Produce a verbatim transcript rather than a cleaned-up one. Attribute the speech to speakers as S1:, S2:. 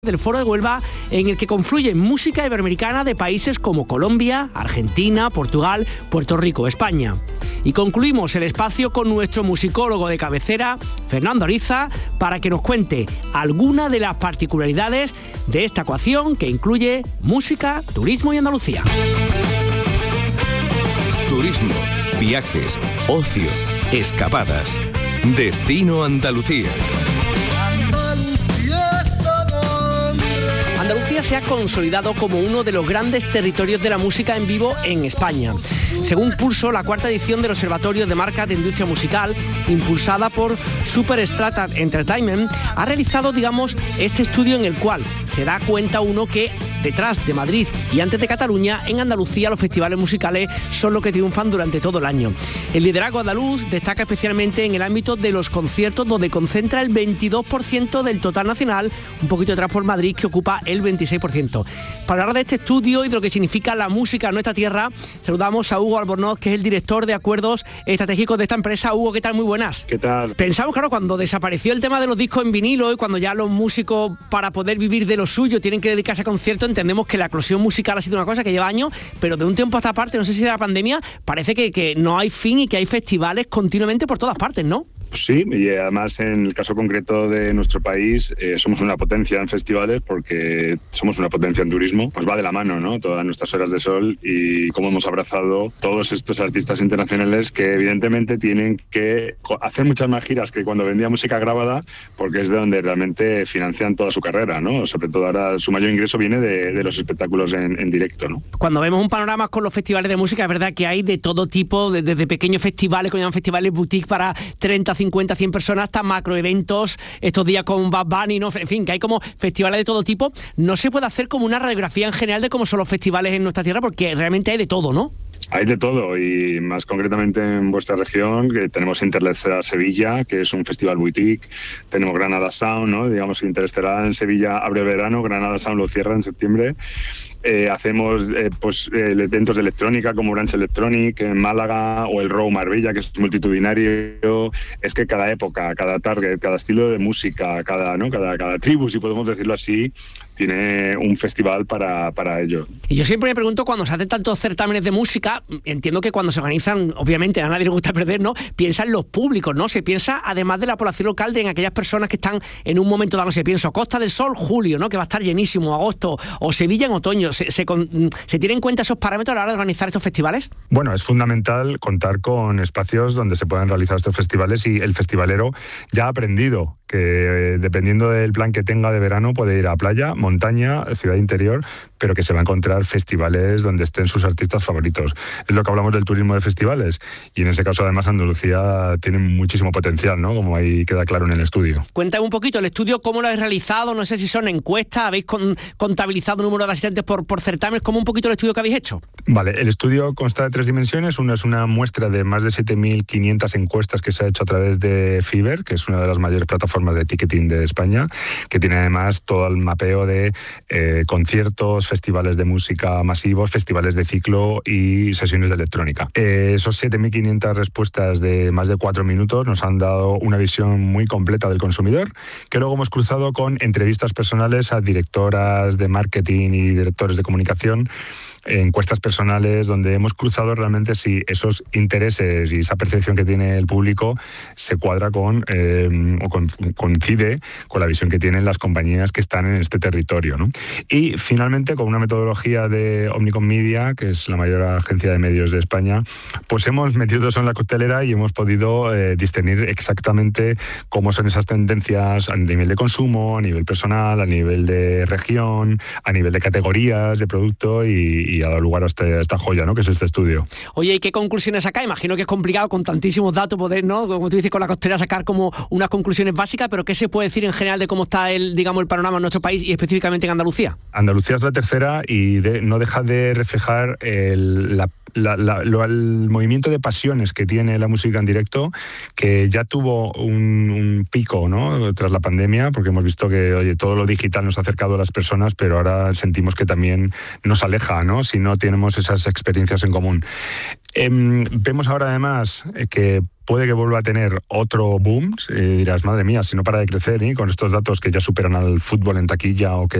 S1: del Foro de Huelva, en el que confluyen música iberoamericana de países como Colombia, Argentina, Portugal, Puerto Rico, España. Y concluimos el espacio con nuestro musicólogo de cabecera, Fernando Ariza, para que nos cuente alguna de las particularidades de esta ecuación que incluye música, turismo y Andalucía.
S2: Turismo, viajes, ocio, escapadas. Destino Andalucía.
S1: Andalucía se ha consolidado como uno de los grandes territorios de la música en vivo en España. Según Pulso, la cuarta edición del Observatorio de Marcas de Industria Musical, impulsada por Superstrata Entertainment, ha realizado, digamos, este estudio en el cual se da cuenta uno que detrás de Madrid y antes de Cataluña, en Andalucía los festivales musicales son los que triunfan durante todo el año. El liderazgo andaluz destaca especialmente en el ámbito de los conciertos, donde concentra el veintidós por ciento del total nacional, un poquito atrás por Madrid, que ocupa el veintiséis por ciento. Para hablar de este estudio y de lo que significa la música en nuestra tierra, saludamos a Hugo Albornoz, que es el director de acuerdos estratégicos de esta empresa. Hugo, ¿qué tal? Muy buenas.
S3: ¿Qué tal?
S1: Pensamos, claro, cuando desapareció el tema de los discos en vinilo y cuando ya los músicos, para poder vivir de lo suyo, tienen que dedicarse a conciertos, entendemos que la eclosión musical ha sido una cosa que lleva años, pero de un tiempo a esta parte, no sé si de la pandemia, parece que, que no hay fin y que hay festivales continuamente por todas partes, ¿no?
S3: Sí, y además en el caso concreto de nuestro país eh, somos una potencia en festivales porque somos una potencia en turismo, pues va de la mano, ¿no? Todas nuestras horas de sol y cómo hemos abrazado todos estos artistas internacionales que evidentemente tienen que hacer muchas más giras que cuando vendía música grabada, porque es de donde realmente financian toda su carrera, ¿no? Sobre todo ahora su mayor ingreso viene de, de los espectáculos en, en directo, ¿no?
S1: Cuando vemos un panorama con los festivales de música, es verdad que hay de todo tipo, desde de pequeños festivales, que llaman festivales boutique para treinta, cincuenta, cien personas, hasta macroeventos, estos días con Bad Bunny, ¿no? En fin, que hay como festivales de todo tipo. No se puede hacer como una radiografía en general de cómo son los festivales en nuestra tierra, porque realmente hay de todo, ¿no?
S3: Hay de todo, y más concretamente en vuestra región, que tenemos Interestelar Sevilla, que es un festival boutique, tenemos Granada Sound, ¿no? Digamos, Interestelar en Sevilla abre verano, Granada Sound lo cierra en septiembre. Eh, hacemos eh, pues eh, eventos de electrónica como Branch Electronic en Málaga, o el Row Marbella, que es multitudinario. Es que cada época, cada target, cada estilo de música, cada, ¿no? cada, cada tribu, si podemos decirlo así, tiene un festival para, para ello.
S1: Y yo siempre me pregunto, cuando se hacen tantos certámenes de música, entiendo que cuando se organizan, obviamente a nadie le gusta perder, ¿no? Piensan los públicos, ¿no? Se piensa, además de la población local, de en aquellas personas que están en un momento dado. Se piensa Costa del Sol, julio, ¿no? Que va a estar llenísimo, agosto, o Sevilla en otoño. ¿Se, se, ¿Se tienen en cuenta esos parámetros a la hora de organizar estos festivales?
S4: Bueno, es fundamental contar con espacios donde se puedan realizar estos festivales, y el festivalero ya ha aprendido que eh, dependiendo del plan que tenga de verano puede ir a playa, montaña, ciudad interior, pero que se va a encontrar festivales donde estén sus artistas favoritos. Es lo que hablamos del turismo de festivales, y en ese caso además Andalucía tiene muchísimo potencial, ¿no? Como ahí queda claro en el estudio.
S1: Cuéntame un poquito el estudio, cómo lo habéis realizado, no sé si son encuestas, habéis con, contabilizado el número de asistentes por, por certámenes, ¿cómo un poquito el estudio que habéis hecho?
S4: Vale, el estudio consta de tres dimensiones. Una es una muestra de más de siete mil quinientas encuestas que se ha hecho a través de Fiverr, que es una de las mayores plataformas de ticketing de España, que tiene además todo el mapeo de eh, conciertos, festivales de música masivos, festivales de ciclo y sesiones de electrónica. Eh, esos siete mil quinientas respuestas de más de cuatro minutos nos han dado una visión muy completa del consumidor, que luego hemos cruzado con entrevistas personales a directoras de marketing y directores de comunicación, encuestas personales donde hemos cruzado realmente si esos intereses y esa percepción que tiene el público se cuadra con eh, o con, coincide con la visión que tienen las compañías que están en este territorio, ¿no? Y finalmente, con una metodología de Omnicom Media, que es la mayor agencia de medios de España, pues hemos metido eso en la coctelera y hemos podido eh, discernir exactamente cómo son esas tendencias a nivel de consumo, a nivel personal, a nivel de región, a nivel de categorías de producto, y y ha dado lugar a, este, a esta joya, ¿no? Que es este estudio.
S1: Oye, ¿y qué conclusiones saca? Imagino que es complicado con tantísimos datos poder, ¿no? Como tú dices, con la costera sacar como unas conclusiones básicas, pero ¿qué se puede decir en general de cómo está el, digamos, el panorama en nuestro país y específicamente en Andalucía?
S4: Andalucía es la tercera y de, no deja de reflejar el, la La, la, lo, el movimiento de pasiones que tiene la música en directo, que ya tuvo un, un pico, ¿no? Tras la pandemia, porque hemos visto que, oye, todo lo digital nos ha acercado a las personas, pero ahora sentimos que también nos aleja, ¿no? Si no tenemos esas experiencias en común. Eh, vemos ahora además que puede que vuelva a tener otro boom. Eh, dirás, madre mía, si no para de crecer, ¿eh? Con estos datos que ya superan al fútbol en taquilla o que